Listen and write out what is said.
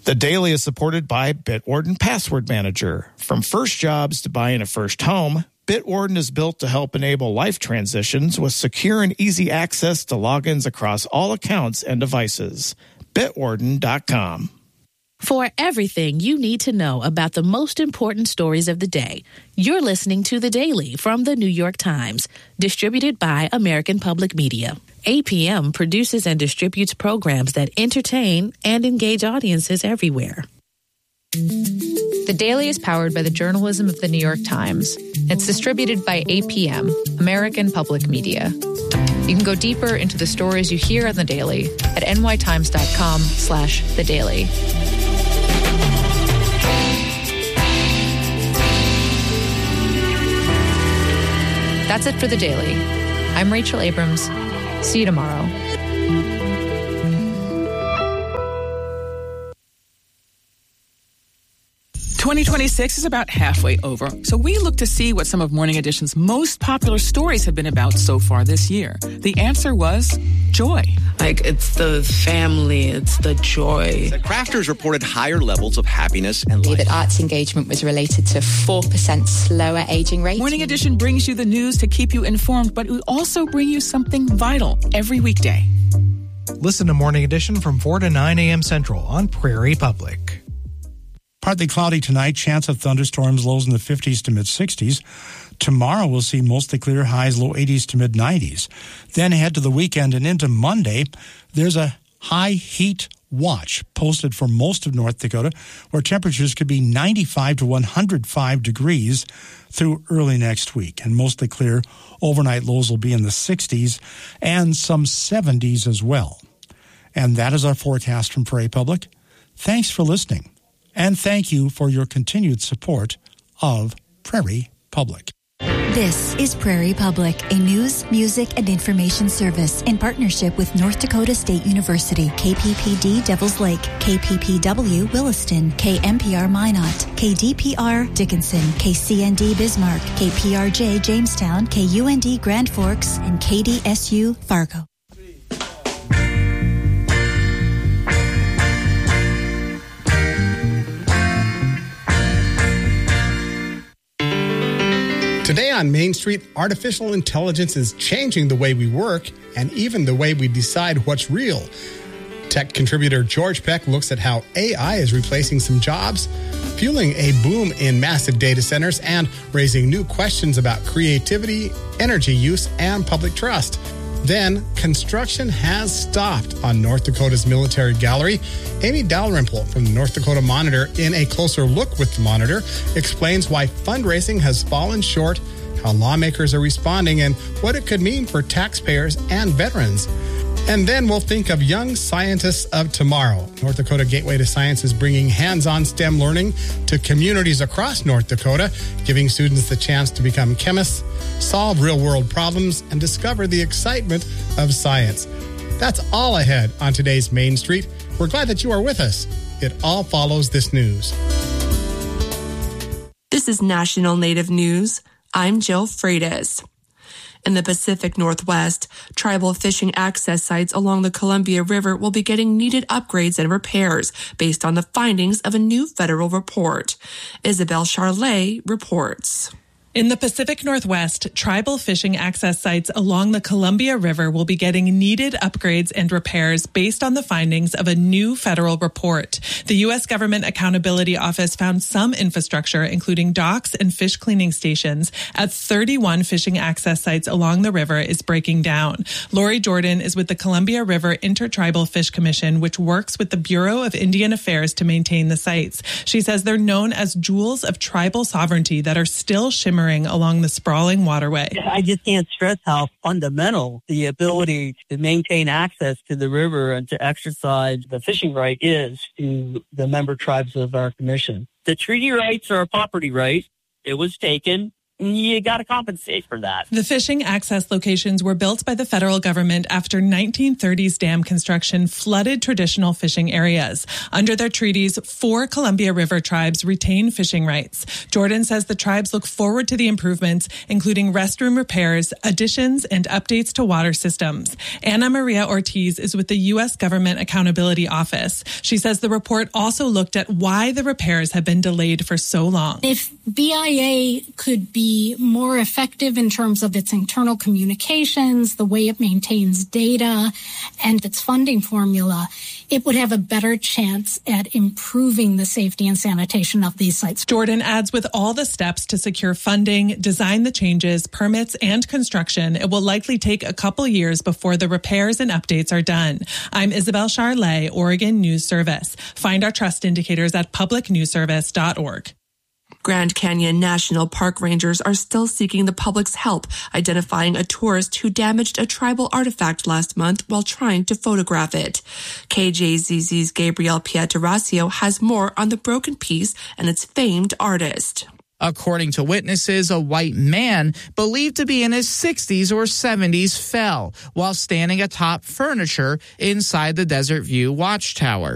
The Daily is supported by Bitwarden Password Manager. From first jobs to buying a first home, Bitwarden is built to help enable life transitions with secure and easy access to logins across all accounts and devices. Bitwarden.com. For everything you need to know about the most important stories of the day, you're listening to The Daily from The New York Times, distributed by American Public Media. APM produces and distributes programs that entertain and engage audiences everywhere. The Daily is powered by the journalism of The New York Times. It's distributed by APM, American Public Media. You can go deeper into the stories you hear on The Daily at nytimes.com/The Daily. That's it for The Daily. I'm Rachel Abrams. See you tomorrow. "2026 is about halfway over, so we look to see what some of Morning Edition's most popular stories have been about so far this year. The answer was joy. It's the family, it's the joy. The crafters reported higher levels of happiness and life. That arts engagement was related to 4% slower aging rate. Morning Edition brings you the news to keep you informed, but we also bring you something vital every weekday. Listen to Morning Edition from 4 to 9 a.m. Central on Prairie Public. Partly cloudy tonight, chance of thunderstorms, lows in the 50s to mid-60s. Tomorrow we'll see mostly clear, highs, low 80s to mid-90s. Then ahead to the weekend and into Monday, there's a high heat watch posted for most of North Dakota, where temperatures could be 95 to 105 degrees through early next week. And mostly clear, overnight lows will be in the 60s and some 70s as well. And that is our forecast from Prairie Public. Thanks for listening. And thank you for your continued support of Prairie Public. This is Prairie Public, a news, music, and information service in partnership with North Dakota State University, KPPD Devils Lake, KPPW Williston, KMPR Minot, KDPR Dickinson, KCND Bismarck, KPRJ Jamestown, KUND Grand Forks, and KDSU Fargo. Today on Main Street, artificial intelligence is changing the way we work and even the way we decide what's real. Tech contributor George Peck looks at how AI is replacing some jobs, fueling a boom in massive data centers, and raising new questions about creativity, energy use, and public trust. Then, construction has stopped on North Dakota's military gallery. Amy Dalrymple from the North Dakota Monitor, in a closer look with the Monitor, explains why fundraising has fallen short, how lawmakers are responding, and what it could mean for taxpayers and veterans. And then we'll think of young scientists of tomorrow. North Dakota Gateway to Science is bringing hands-on STEM learning to communities across North Dakota, giving students the chance to become chemists, solve real-world problems, and discover the excitement of science. That's all ahead on today's Main Street. We're glad that you are with us. It all follows this news. This is National Native News. I'm Jill Freitas. In the Pacific Northwest, tribal fishing access sites along the Columbia River will be getting needed upgrades and repairs based on the findings of a new federal report. Isabel Charlet reports. In the Pacific Northwest, tribal fishing access sites along the Columbia River will be getting needed upgrades and repairs based on the findings of a new federal report. The U.S. Government Accountability Office found some infrastructure, including docks and fish cleaning stations, at 31 fishing access sites along the river is breaking down. Lori Jordan is with the Columbia River Intertribal Fish Commission, which works with the Bureau of Indian Affairs to maintain the sites. She says they're known as jewels of tribal sovereignty that are still shimmering along the sprawling waterway. I just can't stress how fundamental the ability to maintain access to the river and to exercise the fishing right is to the member tribes of our commission. The treaty rights are a property right. It was taken. you got to compensate for that. The fishing access locations were built by the federal government after 1930s dam construction flooded traditional fishing areas. Under their treaties, 4 Columbia River tribes retain fishing rights. Jordan says the tribes look forward to the improvements, including restroom repairs, additions, and updates to water systems. Ana Maria Ortiz is with the U.S. Government Accountability Office. She says the report also looked at why the repairs have been delayed for so long. If BIA could be more effective in terms of its internal communications, the way it maintains data, and its funding formula, it would have a better chance at improving the safety and sanitation of these sites. Jordan adds, with all the steps to secure funding, design the changes, permits, and construction, it will likely take a couple years before the repairs and updates are done. I'm Isabel Charlet, Oregon News Service. Find our trust indicators at publicnewsservice.org. Grand Canyon National Park rangers are still seeking the public's help identifying a tourist who damaged a tribal artifact last month while trying to photograph it. KJZZ's Gabriel Pietrasio has more on the broken piece and its famed artist. According to witnesses, a white man believed to be in his 60s or 70s fell while standing atop furniture inside the Desert View Watchtower.